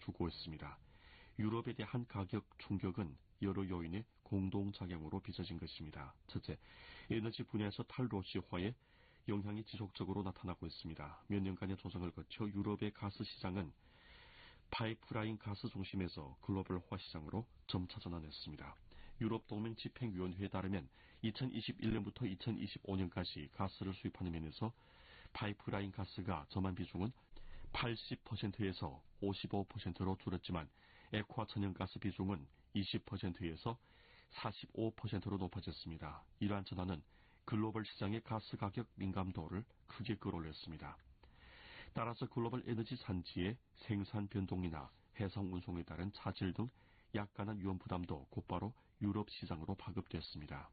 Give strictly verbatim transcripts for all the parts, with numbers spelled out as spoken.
수고했습니다. 유럽에 대한 가격 충격은 여러 요인의 공동작용으로 빚어진 것입니다. 첫째, 에너지 분야에서 탈러시아화의 영향이 지속적으로 나타나고 있습니다. 몇 년간의 조정을 거쳐 유럽의 가스 시장은 파이프라인 가스 중심에서 글로벌화 시장으로 점차 전환했습니다. 유럽 동맹 집행위원회에 따르면 이천이십일 년부터 이천이십오 년까지 가스를 수입하는 면에서 파이프라인 가스가 점한 비중은 팔십 퍼센트에서 오십오 퍼센트로 줄었지만 액화 천연가스 비중은 이십 퍼센트에서 사십오 퍼센트로 높아졌습니다. 이러한 전환은 글로벌 시장의 가스 가격 민감도를 크게 끌어올렸습니다. 따라서 글로벌 에너지 산지의 생산 변동이나 해상 운송에 따른 차질 등 약간한 위험 부담도 곧바로 유럽 시장으로 파급됐습니다.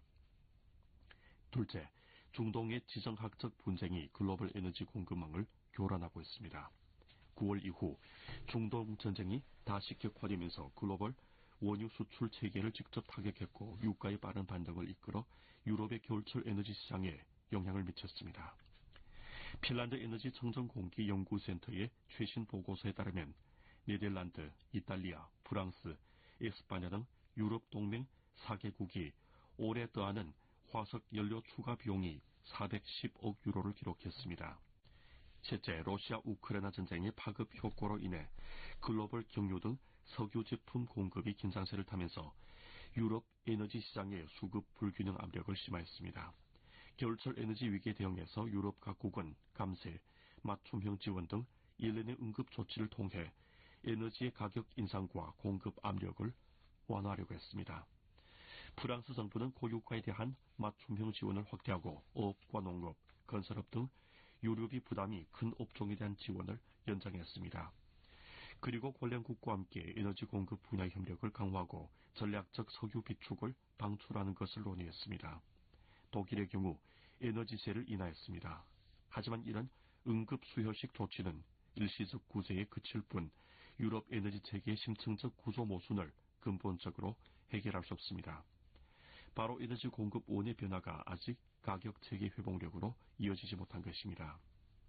둘째, 중동의 지정학적 분쟁이 글로벌 에너지 공급망을 교란하고 있습니다. 구월 이후 중동 전쟁이 다시 격화되면서 글로벌 원유 수출 체계를 직접 타격했고 유가의 빠른 반등을 이끌어 유럽의 겨울철 에너지 시장에 영향을 미쳤습니다. 핀란드 에너지 청정공기 연구센터의 최신 보고서에 따르면 네덜란드, 이탈리아, 프랑스, 에스파냐 등 유럽 동맹 사 개국이 올해 더하는 화석 연료 추가 비용이 사백십억 유로를 기록했습니다. 셋째, 러시아 우크라이나 전쟁의 파급 효과로 인해 글로벌 경유 등 석유 제품 공급이 긴장세를 타면서 유럽 에너지 시장의 수급 불균형 압력을 심화했습니다. 겨울철 에너지 위기에 대응해서 유럽 각국은 감세, 맞춤형 지원 등 일련의 응급 조치를 통해 에너지의 가격 인상과 공급 압력을 완화하려고 했습니다. 프랑스 정부는 고유가에 대한 맞춤형 지원을 확대하고 어업과 농업, 건설업 등 유류비 부담이 큰 업종에 대한 지원을 연장했습니다. 그리고 관련국과 함께 에너지 공급 분야 협력을 강화하고 전략적 석유 비축을 방출하는 것을 논의했습니다. 독일의 경우 에너지세를 인하했습니다. 하지만 이런 응급 수혈식 조치는 일시적 구제에 그칠 뿐 유럽 에너지 체계의 심층적 구조 모순을 근본적으로 해결할 수 없습니다. 바로 에너지 공급 원의 변화가 아직 가격 체계 회복력으로 이어지지 못한 것입니다.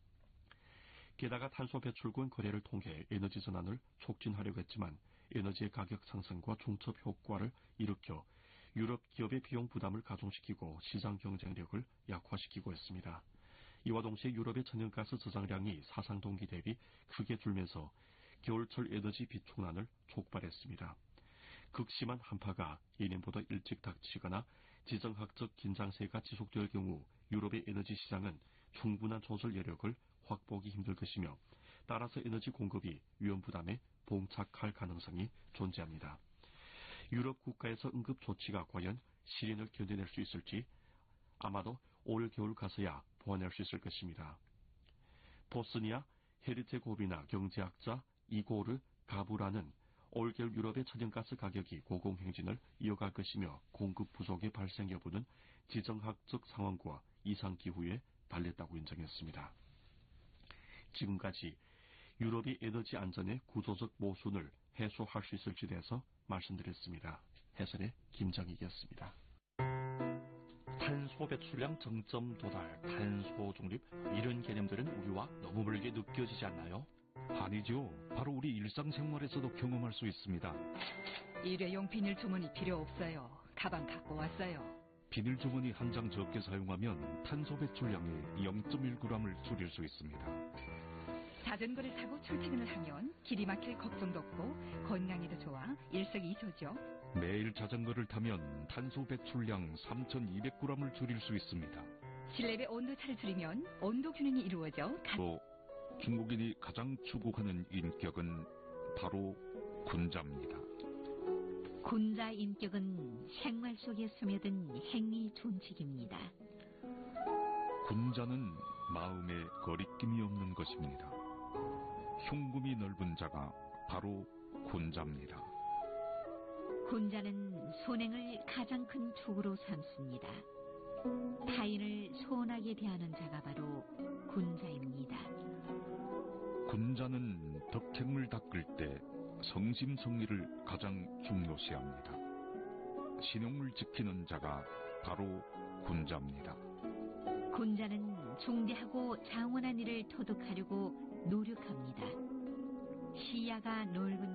게다가 탄소 배출권 거래를 통해 에너지 전환을 촉진하려고 했지만 에너지의 가격 상승과 중첩 효과를 일으켜 유럽 기업의 비용 부담을 가중시키고 시장 경쟁력을 약화시키고 있습니다. 이와 동시에 유럽의 천연가스 저장량이 사상 동기 대비 크게 줄면서 겨울철 에너지 비축난을 촉발했습니다. 극심한 한파가 예년보다 일찍 닥치거나 지정학적 긴장세가 지속될 경우 유럽의 에너지 시장은 충분한 조절 여력을 확보하기 힘들 것이며 따라서 에너지 공급이 위험 부담에 봉착할 가능성이 존재합니다. 유럽 국가에서 응급 조치가 과연 실현을 견뎌낼 수 있을지 아마도 올 겨울 가서야 보완할 수 있을 것입니다. 보스니아 헤르체고비나 경제학자 이고르 가부라는 올겨울 유럽의 천연가스 가격이 고공행진을 이어갈 것이며 공급 부족의 발생 여부는 지정학적 상황과 이상기후에 달렸다고 인정했습니다. 지금까지 유럽의 에너지 안전의 구조적 모순을 해소할 수 있을지에 대해서 말씀드렸습니다. 해설의 김정익이었습니다. 탄소 배출량 정점 도달, 탄소 중립 이런 개념들은 우리와 너무 멀게 느껴지지 않나요? 아니죠. 바로 우리 일상생활에서도 경험할 수 있습니다. 일회용 비닐 주머니 필요 없어요. 가방 갖고 왔어요. 비닐 주머니 한 장 적게 사용하면 탄소 배출량이 영 점 일 그램을 줄일 수 있습니다. 자전거를 타고 출퇴근을 하면 길이 막힐 걱정도 없고 건강에도 좋아 일석이조죠. 매일 자전거를 타면 탄소 배출량 삼천이백 그램을 줄일 수 있습니다. 실내의 온도차를 줄이면 온도 균형이 이루어져 또 중국인이 가장 추구하는 인격은 바로 군자입니다. 군자 인격은 생활 속에 스며든 행위 존칙입니다. 군자는 마음에 거리낌이 없는 것입니다. 흉금이 넓은 자가 바로 군자입니다. 군자는 손행을 가장 큰 축으로 삼습니다. 타인을 소원하게 대하는 자가 바로 군자입니다. 군자는 덕행을 닦을 때 성심성의를 가장 중요시합니다. 신용을 지키는 자가 바로 군자입니다. 군자는 중대하고 장원한 일을 도둑하려고 노력합니다. 시야가 넓은